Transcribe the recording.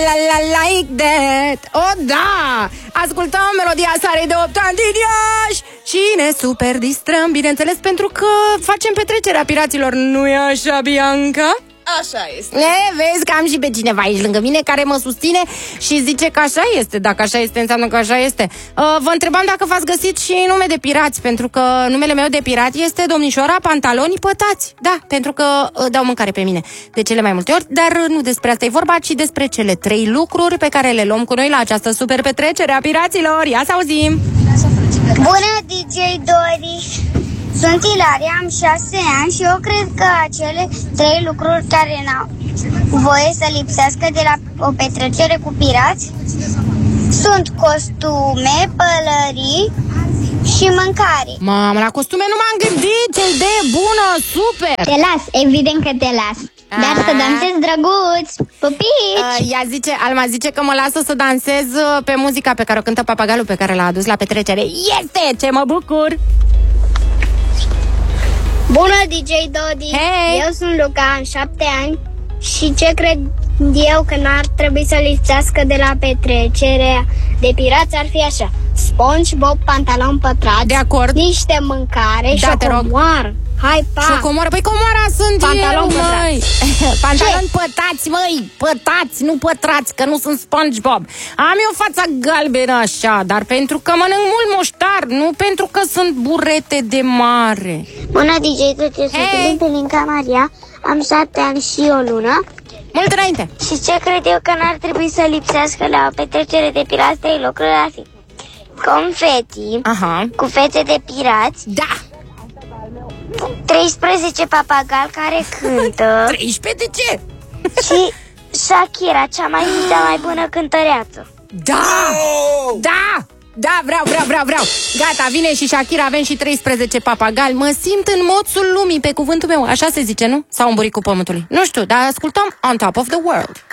Like that. Oh, da! Ascultăm melodia Sarei de 8 ani din Iași și ne super distrăm, bineînțeles, pentru că facem petrecerea piraților. Nu-i așa, Bianca? Așa este. Vezi că am și pe cineva aici lângă mine care mă susține și zice că așa este. Dacă așa este, înseamnă că așa este. Vă întrebam dacă v-ați găsit și nume de pirați, pentru că numele meu de pirat este Domnișoara Pantaloni Pătați. Da, pentru că dau mâncare pe mine de cele mai multe ori, dar nu despre asta e vorba, ci despre cele 3 lucruri pe care le luăm cu noi la această super petrecere a piraților. Ia să auzim! Bună, DJ Dori! Sunt Ilaria, am 6 ani și eu cred că acele 3 lucruri care n-au voie să lipsească de la o petrecere cu pirați sunt costume, pălării și mâncare. Mamă, la costume nu m-am gândit, ce idee bună, super! Te las, evident că te las. Dar să dansezi drăguț, pupici! Alma zice că mă lasă să dansez pe muzica pe care o cântă papagalul pe care l-a adus la petrecere. Este, ce mă bucur! Bună, DJ Dodi! Hey! Eu sunt Luca, am 7 ani și ce cred eu că n-ar trebui să lipsească de la petrecerea de pirați ar fi așa: SpongeBob, pantaloni pătrați, de acord, niște mâncare și o comoară. Hai, pa! Și o comoară? Păi comoara sunt pantaloni pătrați. Pantaloni pătați, măi! Pătați, nu pătrați, că nu sunt SpongeBob. Am eu fața galbenă așa, dar pentru că mănânc mult muștar, nu pentru că sunt burete de mare. Bună, DJ Dodi, sunt Linca Maria, am 7 ani și o lună. Mult înainte. Și ce cred eu că n-ar trebui să lipsească la o petrecere de pirați, 3 lucruri ar fi confetii, cu fețe de pirați. Da! 13 papagali care cântă. 13 de ce? Și Shakira, cea mai bună cântăreață. Da! Da! Da, vreau. Gata, vine și Shakira, avem și 13 papagali. Mă simt în moțul lumii, pe cuvântul meu. Așa se zice, nu? Sau în buricul pământului. Nu știu, dar ascultăm On Top of the World.